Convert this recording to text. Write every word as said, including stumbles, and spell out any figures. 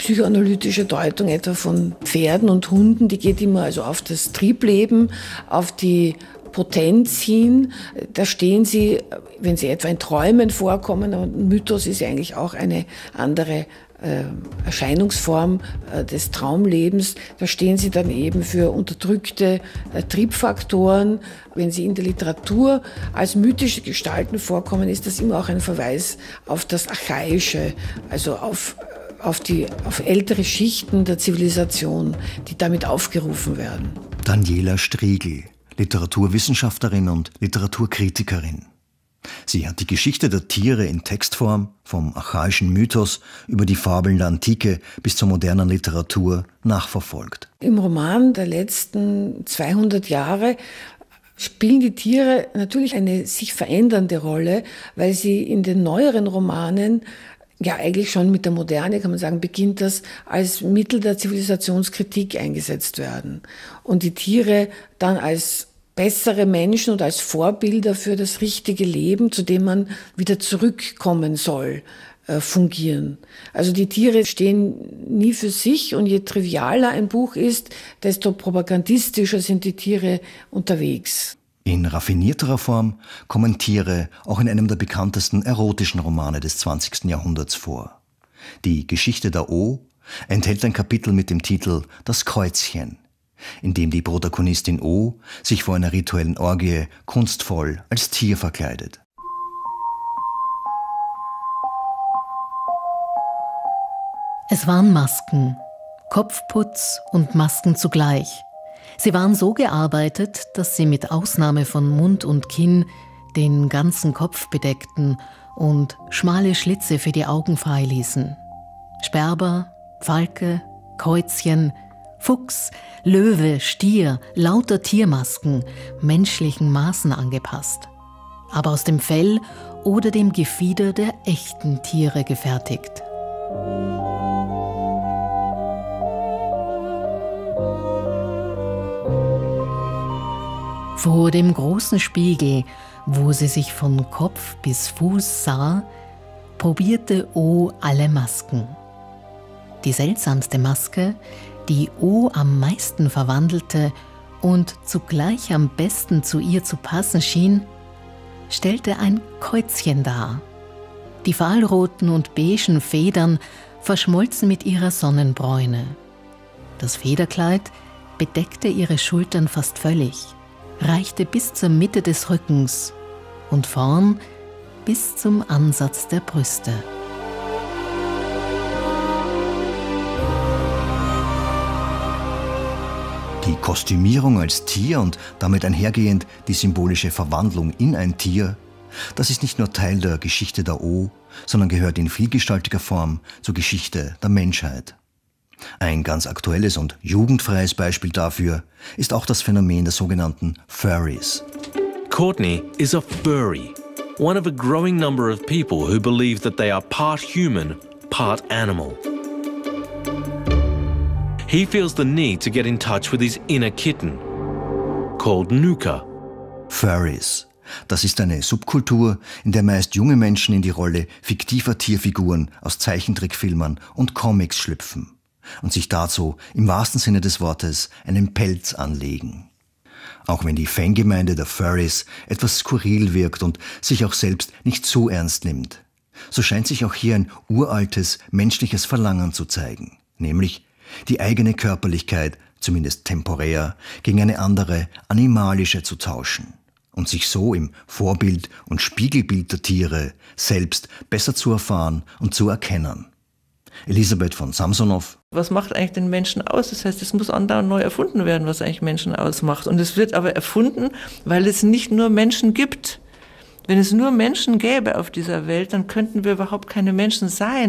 psychoanalytische Deutung etwa von Pferden und Hunden, die geht immer also auf das Triebleben, auf die Potenz hin. Da stehen sie, wenn sie etwa in Träumen vorkommen, aber ein Mythos ist ja eigentlich auch eine andere äh, Erscheinungsform äh, des Traumlebens, da stehen sie dann eben für unterdrückte äh, Triebfaktoren. Wenn sie in der Literatur als mythische Gestalten vorkommen, ist das immer auch ein Verweis auf das Archaische, also auf auf die auf ältere Schichten der Zivilisation, die damit aufgerufen werden. Daniela Striegl, Literaturwissenschaftlerin und Literaturkritikerin. Sie hat die Geschichte der Tiere in Textform, vom archaischen Mythos über die Fabeln der Antike bis zur modernen Literatur nachverfolgt. Im Roman der letzten zweihundert Jahre spielen die Tiere natürlich eine sich verändernde Rolle, weil sie in den neueren Romanen, ja eigentlich schon mit der Moderne, kann man sagen, beginnt das als Mittel der Zivilisationskritik eingesetzt werden. Und die Tiere dann als bessere Menschen und als Vorbilder für das richtige Leben, zu dem man wieder zurückkommen soll, äh, fungieren. Also die Tiere stehen nie für sich, und je trivialer ein Buch ist, desto propagandistischer sind die Tiere unterwegs. In raffinierterer Form kommen Tiere auch in einem der bekanntesten erotischen Romane des zwanzigsten Jahrhunderts vor. Die Geschichte der O enthält ein Kapitel mit dem Titel Das Käuzchen, in dem die Protagonistin O sich vor einer rituellen Orgie kunstvoll als Tier verkleidet. Es waren Masken, Kopfputz und Masken zugleich. Sie waren so gearbeitet, dass sie mit Ausnahme von Mund und Kinn den ganzen Kopf bedeckten und schmale Schlitze für die Augen freiließen. Sperber, Falke, Käuzchen, Fuchs, Löwe, Stier, lauter Tiermasken, menschlichen Maßen angepasst, aber aus dem Fell oder dem Gefieder der echten Tiere gefertigt. Vor dem großen Spiegel, wo sie sich von Kopf bis Fuß sah, probierte O alle Masken. Die seltsamste Maske, die O am meisten verwandelte und zugleich am besten zu ihr zu passen schien, stellte ein Käuzchen dar. Die fahlroten und beigen Federn verschmolzen mit ihrer Sonnenbräune. Das Federkleid bedeckte ihre Schultern fast völlig, reichte bis zur Mitte des Rückens und vorn bis zum Ansatz der Brüste. Die Kostümierung als Tier und damit einhergehend die symbolische Verwandlung in ein Tier, das ist nicht nur Teil der Geschichte der O, sondern gehört in vielgestaltiger Form zur Geschichte der Menschheit. Ein ganz aktuelles und jugendfreies Beispiel dafür ist auch das Phänomen der sogenannten Furries. Courtney is a furry, one of a growing number of people who believe that they are part human, part animal. He feels the need to get in touch with his inner kitten, called Nuka. Furries. Das ist eine Subkultur, in der meist junge Menschen in die Rolle fiktiver Tierfiguren aus Zeichentrickfilmen und Comics schlüpfen und sich dazu im wahrsten Sinne des Wortes einen Pelz anlegen. Auch wenn die Fangemeinde der Furries etwas skurril wirkt und sich auch selbst nicht so ernst nimmt, so scheint sich auch hier ein uraltes menschliches Verlangen zu zeigen, nämlich die eigene Körperlichkeit, zumindest temporär, gegen eine andere, animalische zu tauschen und sich so im Vorbild und Spiegelbild der Tiere selbst besser zu erfahren und zu erkennen. Elisabeth von Samsonow. Was macht eigentlich den Menschen aus? Das heißt, es muss andauernd neu erfunden werden, was eigentlich Menschen ausmacht. Und es wird aber erfunden, weil es nicht nur Menschen gibt. Wenn es nur Menschen gäbe auf dieser Welt, dann könnten wir überhaupt keine Menschen sein.